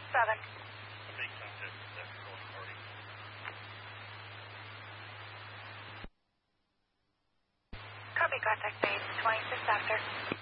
Make contact with that calling party. Copy, contact made, 26 after.